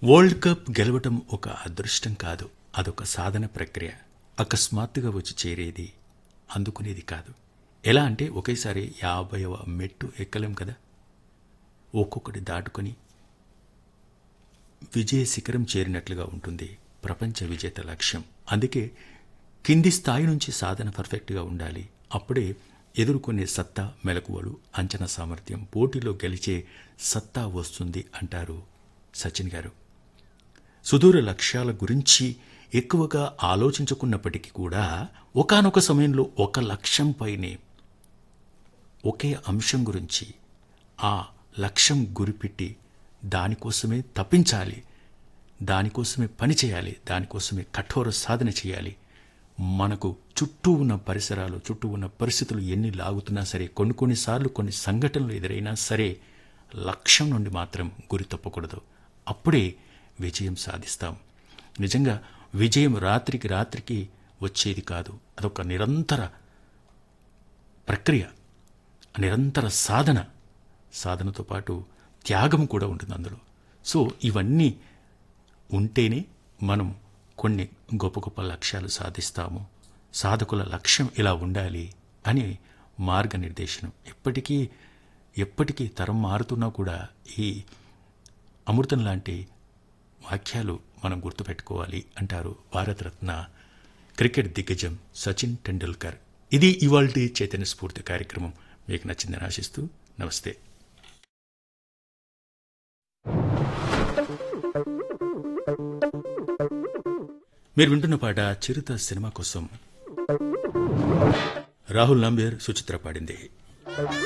World cup గెలవటం ఒక అదృష్టం కాదు, అదొక సాధన ప్రక్రియ. అకస్మాత్తుగా వచ్చి చేరేది, అందుకునేది కాదు. ఎలా అంటే ఒకేసారి 50వ మెట్టు ఎక్కలేం కదా. ఒక్కొక్కటి దాటుకొని విజయ శిఖరం చేరినట్లుగా ఉంటుంది ప్రపంచ విజేత లక్ష్యం. అందుకే కింది స్థాయి నుంచి సాధన పర్ఫెక్ట్గా ఉండాలి. అప్పుడే ఎదుర్కొనే సత్తా, మెలకువలు, అంచనా సామర్థ్యం, పోటీలో గెలిచే సత్తా వస్తుంది అంటారు సచిన్ గారు. సుదూర లక్ష్యాల గురించి ఎక్కువగా ఆలోచించుకున్నప్పటికీ కూడా ఒకానొక సమయంలో ఒక లక్ష్యంపైనే, ఒకే అంశం గురించి ఆ లక్ష్యం గురిపెట్టి దానికోసమే తప్పించాలి, దానికోసమే పని చేయాలి, దానికోసమే కఠోర సాధన చేయాలి. మనకు చుట్టూ ఉన్న పరిసరాలు, చుట్టూ ఉన్న పరిస్థితులు ఎన్ని లాగుతున్నా సరే, కొన్నిసార్లు కొన్ని సంఘటనలు ఎదురైనా సరే, లక్ష్యం నుండి మాత్రం గురి తప్పకూడదు. అప్పుడే విజయం సాధిస్తాం. నిజంగా విజయం రాత్రికి రాత్రికి వచ్చేది కాదు. అదొక నిరంతర ప్రక్రియ, నిరంతర సాధన. సాధనతో పాటు త్యాగం కూడా ఉంటుంది అందులో. సో ఇవన్నీ ఉంటేనే మనం కొన్ని గొప్ప గొప్ప లక్ష్యాలు సాధిస్తాము. సాధకుల లక్ష్యం ఇలా ఉండాలి అని మార్గనిర్దేశనం. ఎప్పటికీ తరం మారుతున్నా కూడా ఈ అమృతం లాంటి వాక్యాలు మనం గుర్తుపెట్టుకోవాలి అంటారు భారతరత్న క్రికెట్ దిగ్గజం సచిన్ టెండూల్కర్. ఇది ఇవాల్టి చైతన్య స్ఫూర్తి కార్యక్రమం. మీకు నచ్చిందని ఆశిస్తూ నమస్తే. మీరు వింటున్న పాట చిరుత సినిమా కోసం రాహుల్ నంబియార్, సుచిత్ర పాడింది.